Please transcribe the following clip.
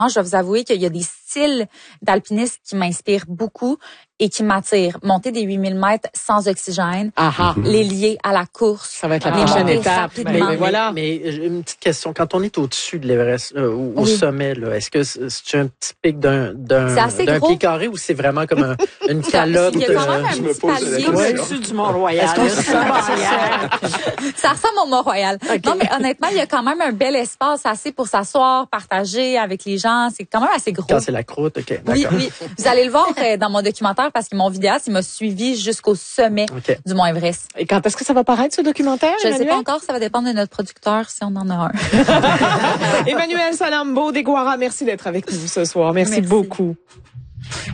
Je dois vous avouer qu'il y a des styles d'alpinisme qui m'inspirent beaucoup et qui m'attirent. Monter des 8000 mètres sans oxygène, les lier à la course. Ça va être la prochaine étape. Mais voilà. Mais une petite question. Quand on est au-dessus de l'Everest, au sommet, là, est-ce que c'est un petit pic d'un pied carré ou c'est vraiment comme une calotte? Il y a quand même un petit palier. Au-dessus du Mont-Royal. Ça ressemble au Mont-Royal. Okay. Non, mais honnêtement, il y a quand même un bel espace assez pour s'asseoir, partager avec les gens. C'est quand même assez gros. Quand c'est la croûte, OK. D'accord. Oui. Vous allez le voir dans mon documentaire parce que mon vidéaste, il m'a suivi jusqu'au sommet du Mont Everest. Et quand est-ce que ça va paraître, ce documentaire, Je ne sais pas encore. Ça va dépendre de notre producteur si on en a un. Emmanuelle Salambo Deguara, merci d'être avec nous ce soir. Merci beaucoup.